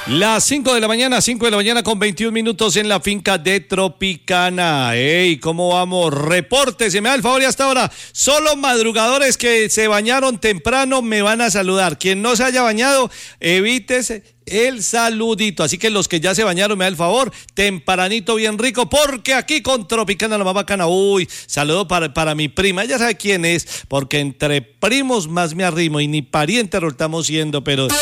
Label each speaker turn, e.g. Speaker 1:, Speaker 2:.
Speaker 1: Las 5 de la mañana con 21 minutos en la finca de Tropicana. ¡Ey! ¿Cómo vamos? Reporte, se me da el favor y hasta ahora. Solo madrugadores que se bañaron temprano me van a saludar. Quien no se haya bañado, evítese el saludito. Así que los que ya se bañaron, me da el favor, tempranito bien rico, porque aquí con Tropicana la más bacana. Uy, saludo para mi prima, ella sabe quién es, porque entre primos más me arrimo y ni pariente lo estamos siendo, pero